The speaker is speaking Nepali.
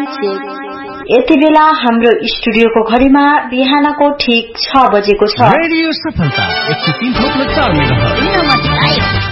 यति बेला हाम्रो स्टुडियोको घडीमा बिहानको ठीक 6 बजेको छ। रेडियो सफलता 103.4 मेगाहर्ज।